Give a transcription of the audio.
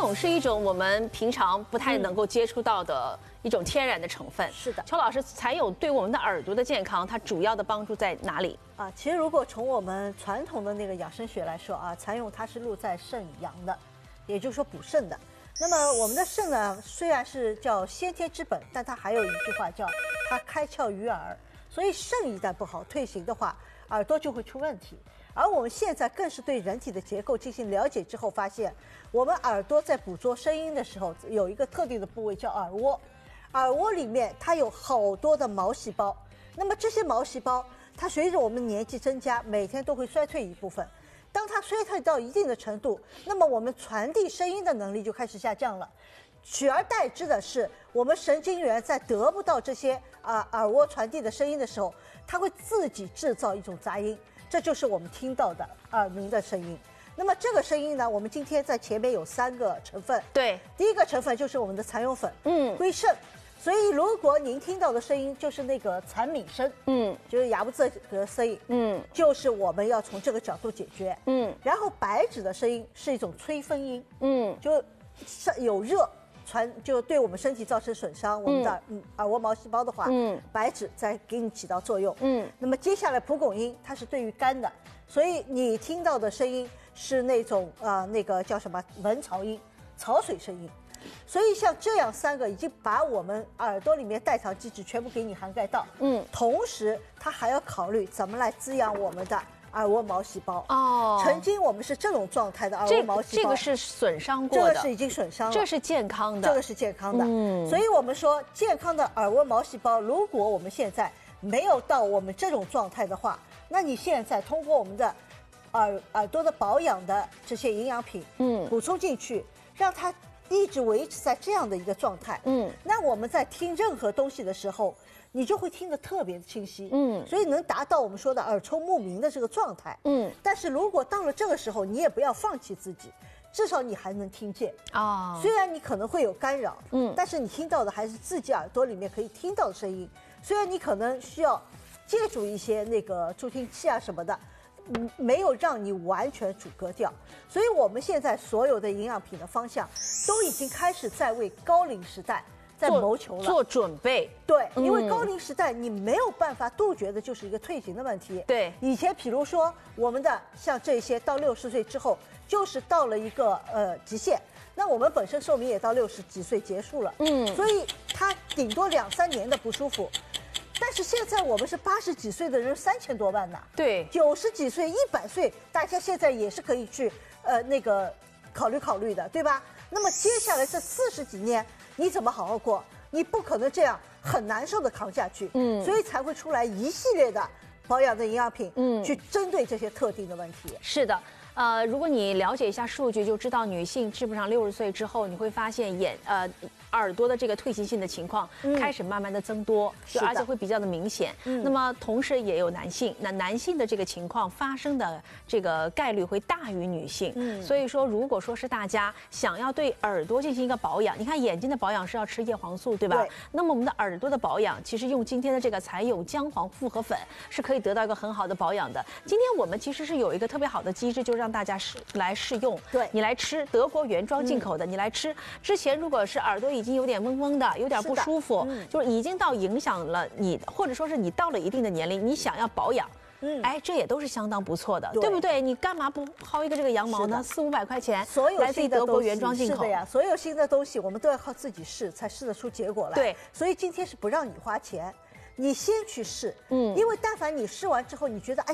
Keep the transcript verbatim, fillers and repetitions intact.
蛹是一种我们平常不太能够接触到的一种天然的成分。 是的， 邱老师，蚕蛹对我们的耳朵的健康，它主要的帮助在哪里？ 啊，其实如果从我们传统的那个养生学来说啊，蚕蛹它是入在肾阳的，也就是说补肾的。那么我们的肾呢，虽然是叫先天之本，但它还有一句话叫它开窍于耳，所以肾一旦不好退行的话，耳朵就会出问题。而我们现在更是对人体的结构进行了解之后，发现我们耳朵在捕捉声音的时候，有一个特定的部位叫耳蜗，耳蜗里面它有好多的毛细胞。那么这些毛细胞，它随着我们年纪增加，每天都会衰退一部分。当它衰退到一定的程度，那么我们传递声音的能力就开始下降了。取而代之的是，我们神经元在得不到这些啊耳蜗传递的声音的时候，它会自己制造一种杂音。这就是我们听到的耳鸣的声音。那么这个声音呢，我们今天在前面有三个成分。 对， 第一个成分就是我们的蚕蛹粉， 嗯， 归肾。所以如果您听到的声音就是那个蝉鸣声，嗯，就是哑不这个声音，嗯，就是我们要从这个角度解决，嗯。然后白芷的声音是一种催分音，嗯，就有热。传就对我们身体造成损伤，我们的嗯耳蜗毛细胞的话，嗯，白芷在给你起到作用，嗯。那么接下来蒲公英它是对于肝的，所以你听到的声音是那种呃那个叫什么蚊巢音、潮水声音。所以像这样三个已经把我们耳朵里面代偿机制全部给你涵盖到，嗯。同时它还要考虑怎么来滋养我们的耳蜗毛细胞哦，曾经我们是这种状态的耳蜗毛细胞， 这个是损伤过的， 这个是已经损伤了， 这是健康的， 这个是健康的。嗯，所以我们说健康的耳蜗毛细胞，如果我们现在没有到我们这种状态的话，那你现在通过我们的耳耳朵的保养的这些营养品，嗯，补充进去，让它一直维持在这样的一个状态，嗯，那我们在听任何东西的时候，你就会听得特别的清晰，嗯，所以能达到我们说的耳聪目明的这个状态，嗯。但是如果到了这个时候，你也不要放弃自己，至少你还能听见啊。虽然你可能会有干扰，嗯，但是你听到的还是自己耳朵里面可以听到的声音。虽然你可能需要借助一些那个助听器啊什么的，嗯，没有让你完全阻隔掉。所以我们现在所有的营养品的方向都已经开始在为高龄时代在谋求了， 做准备。 对，因为高龄时代你没有办法杜绝的就是一个退行的问题。 对， 以前比如说我们的像这些到六十岁之后，就是到了一个呃极限。那我们本身寿命也到六十几岁结束了，嗯，所以它顶多两三年的不舒服。但是现在我们是八十几岁的人三千多万呢， 对， 九十几岁、一百岁，大家现在也是可以去呃那个考虑考虑的，对吧？那么接下来这四十几年。你怎么好好过？你不可能这样很难受的扛下去，嗯，所以才会出来一系列的保养的营养品，嗯，去针对这些特定的问题。 是的，呃，如果你了解一下数据，就知道女性基本上六十岁之后，你会发现眼呃耳朵的这个退行性的情况开始慢慢的增多，就而且会比较的明显。嗯，那么同时也有男性，那男性的这个情况发生的这个概率会大于女性。嗯，所以说如果说是大家想要对耳朵进行一个保养，你看眼睛的保养是要吃叶黄素，对吧？对。那么我们的耳朵的保养，其实用今天的这个蚕蛹姜黄复合粉是可以得到一个很好的保养的。今天我们其实是有一个特别好的机制，就让大家试来试用。对，你来吃德国原装进口的，嗯、你来吃之前如果是耳朵已经有点嗡嗡的，有点不舒服，嗯、就是已经到影响了你，或者说是你到了一定的年龄，你想要保养。嗯，哎，这也都是相当不错的， 对, 对不对？你干嘛不薅一个这个羊毛呢？四五百块钱， 所有来自于德国原装进口， 是的呀。所有新的东西，我们都要靠自己试，才试得出结果来。对，所以今天是不让你花钱，你先去试，嗯，因为但凡你试完之后，你觉得哎。